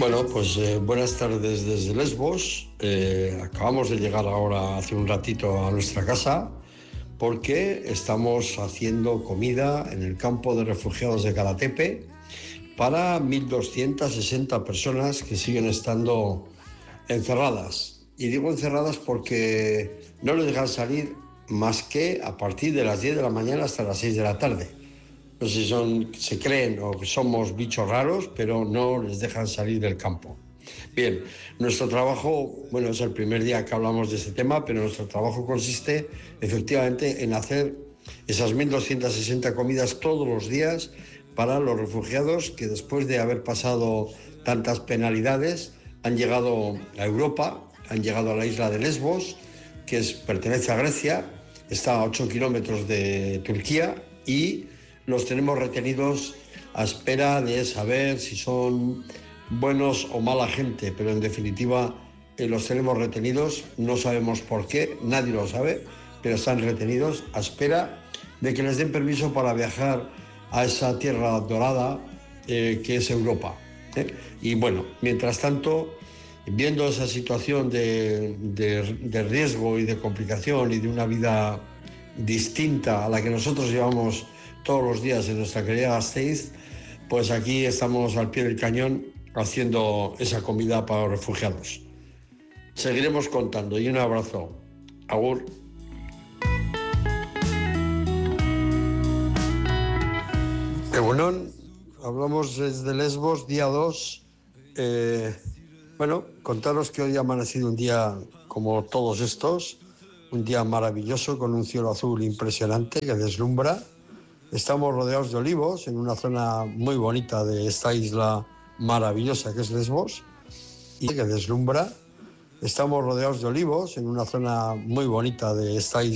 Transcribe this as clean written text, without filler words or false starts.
Bueno, pues buenas tardes desde Lesbos. Acabamos de llegar ahora hace un ratito a nuestra casa porque estamos haciendo comida en el campo de refugiados de Karatepe para 1.260 personas que siguen estando encerradas. Y digo encerradas porque no les dejan salir más que a partir de las 10 de la mañana hasta las 6 de la tarde. No sé si se creen o que somos bichos raros, pero no les dejan salir del campo. Bien, nuestro trabajo, bueno, es el primer día que hablamos de este tema, pero nuestro trabajo consiste efectivamente en hacer esas 1.260 comidas todos los días para los refugiados que después de haber pasado tantas penalidades han llegado a Europa, han llegado a la isla de Lesbos, que pertenece a Grecia, está a 8 kilómetros de Turquía y los tenemos retenidos a espera de saber si son buenos o mala gente, pero en definitiva los tenemos retenidos, no sabemos por qué, nadie lo sabe, pero están retenidos a espera de que les den permiso para viajar a esa tierra dorada que es Europa. Y bueno, mientras tanto, viendo esa situación de riesgo y de complicación y de una vida distinta a la que nosotros llevamos todos los días en nuestra querida Gasteiz, pues aquí estamos al pie del cañón haciendo esa comida para los refugiados. Seguiremos contando y un abrazo. Agur. Egunon, hablamos desde Lesbos, día 2. Bueno, contaros que hoy ha amanecido un día como todos estos, un día maravilloso con un cielo azul impresionante que deslumbra. Estamos rodeados de olivos en una zona muy bonita de esta isla maravillosa que es Lesbos y que deslumbra. Estamos rodeados de olivos en una zona muy bonita de esta isla.